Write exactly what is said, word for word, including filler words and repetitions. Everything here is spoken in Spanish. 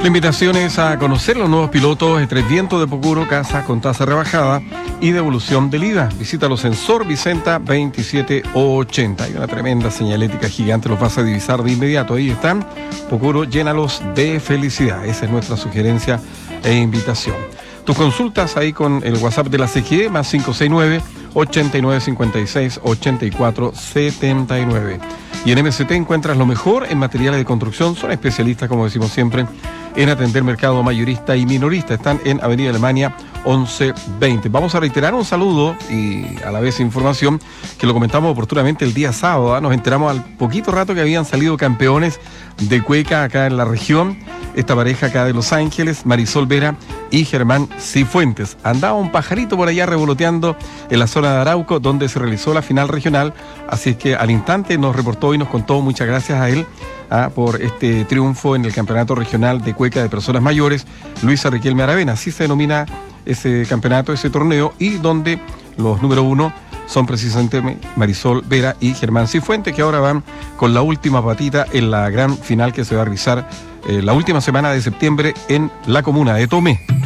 La invitación es a conocer los nuevos pilotos de Tres Vientos de Pocuro, casa con tasa rebajada y devolución del I V A. Visítalos en Sor Vicenta veintisiete ochenta. Hay una tremenda señalética gigante, los vas a divisar de inmediato. Ahí están. Pocuro, llénalos de felicidad. Esa es nuestra sugerencia e invitación. Tus consultas ahí con el WhatsApp de la C G E, más cinco seis nueve, ochenta y nueve cincuenta y seis, ochenta y cuatro setenta y nueve. Y en M S T encuentras lo mejor en materiales de construcción. Son especialistas, como decimos siempre, en atender mercado mayorista y minorista. Están en Avenida Alemania once veinte. Vamos a reiterar un saludo y a la vez información que lo comentamos oportunamente el día sábado. ¿eh? Nos enteramos al poquito rato que habían salido campeones de cueca acá en la región. Esta pareja acá de Los Ángeles, Marisol Vera y Germán Cifuentes. Andaba un pajarito por allá revoloteando en la zona de Arauco, donde se realizó la final regional. Así es que al instante nos reportó y nos contó, muchas gracias a él, ¿ah? por este triunfo en el campeonato regional de cueca de personas mayores. Luisa Riquelme Aravena, así se denomina ese campeonato, ese torneo, y donde los número uno son precisamente Marisol Vera y Germán Cifuentes, que ahora van con la última patita en la gran final que se va a realizar eh, la última semana de septiembre en la comuna de Tomé.